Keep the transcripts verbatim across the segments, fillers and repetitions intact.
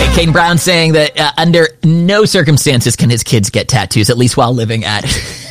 right, Kane Brown saying that uh, under no circumstances can his kids get tattoos, at least while living at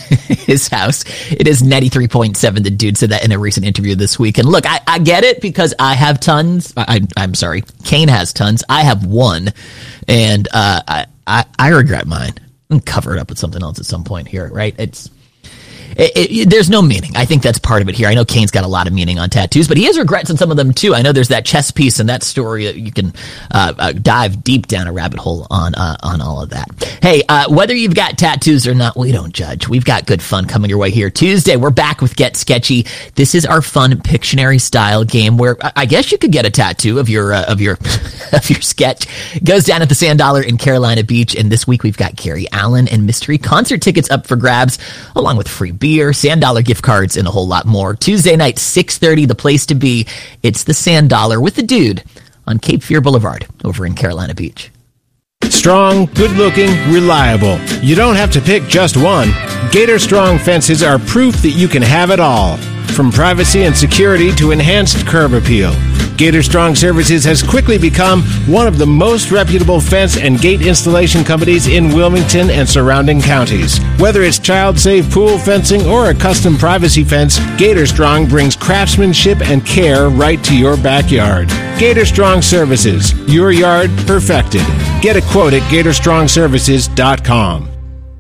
his house. It is ninety-three point seven. The dude said that in a recent interview this week. And look, I, I get it because I have tons. I, I'm sorry, Kane has tons. I have one, and uh, I, I I regret mine. I'm cover it up with something else at some point here, right? It's It, it, there's no meaning. I think that's part of it here. I know Kane's got a lot of meaning on tattoos, but he has regrets on some of them too. I know there's that chess piece and that story. Uh, you can uh, uh, dive deep down a rabbit hole on uh, on all of that. Hey, uh, whether you've got tattoos or not, we don't judge. We've got good fun coming your way here. Tuesday, we're back with Get Sketchy. This is our fun Pictionary style game where I guess you could get a tattoo of your uh, of your of your sketch. It goes down at the Sand Dollar in Carolina Beach, and this week we've got Gary Allen and mystery concert tickets up for grabs, along with free beer, Sand Dollar gift cards, and a whole lot more. Tuesday night, six thirty, the place to be. It's the Sand Dollar with the dude on Cape Fear Boulevard over in Carolina Beach. Strong, good-looking, reliable. You don't have to pick just one. Gator Strong fences are proof that you can have it all. From privacy and security to enhanced curb appeal, Gator Strong Services has quickly become one of the most reputable fence and gate installation companies in Wilmington and surrounding counties. Whether it's child-safe pool fencing or a custom privacy fence, Gator Strong brings craftsmanship and care right to your backyard. Gator Strong Services, your yard perfected. Get a quote at gator strong services dot com.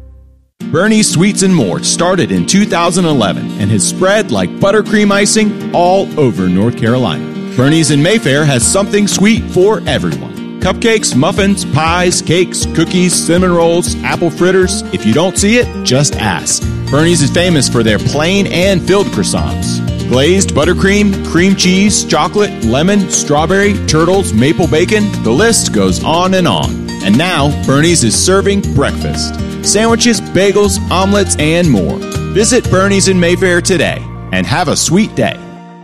Bernie's Sweets and More started in two thousand eleven and has spread like buttercream icing all over North Carolina. Bernie's in Mayfair has something sweet for everyone. Cupcakes, muffins, pies, cakes, cookies, cinnamon rolls, apple fritters. If you don't see it, just ask. Bernie's is famous for their plain and filled croissants. Glazed, buttercream, cream cheese, chocolate, lemon, strawberry, turtles, maple bacon. The list goes on and on. And now, Bernie's is serving breakfast. Sandwiches, bagels, omelets, and more. Visit Bernie's in Mayfair today and have a sweet day.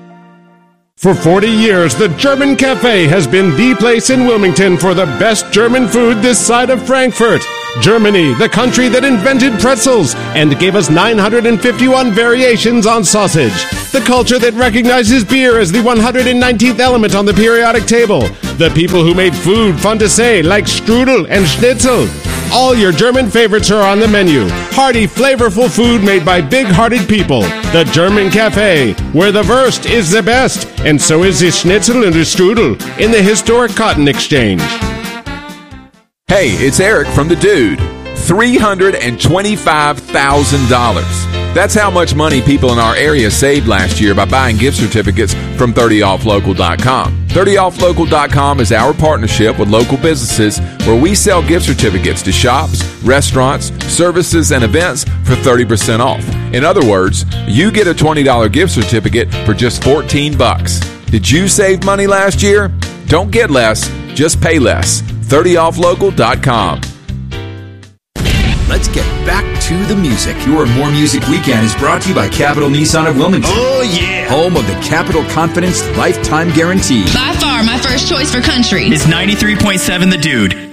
For forty years, the German Cafe has been the place in Wilmington for the best German food this side of Frankfurt. Germany, the country that invented pretzels and gave us nine hundred fifty-one variations on sausage. The culture that recognizes beer as the one hundred nineteenth element on the periodic table. The people who made food fun to say, like strudel and schnitzel. All your German favorites are on the menu. Hearty, flavorful food made by big-hearted people. The German Cafe, where the Wurst is the best, and so is the schnitzel and the strudel in the historic Cotton Exchange. Hey, it's Eric from The Dude. three hundred twenty-five thousand dollars. That's how much money people in our area saved last year by buying gift certificates from thirty off local dot com. thirty off local dot com is our partnership with local businesses where we sell gift certificates to shops, restaurants, services, and events for thirty percent off. In other words, you get a twenty dollars gift certificate for just fourteen bucks. Did you save money last year? Don't get less, just pay less. thirty off local dot com. Let's get back to the music. Your More Music Weekend is brought to you by Capital Nissan of Wilmington. Oh, yeah. Home of the Capital Confidence Lifetime Guarantee. By far, my first choice for country is ninety-three point seven The Dude.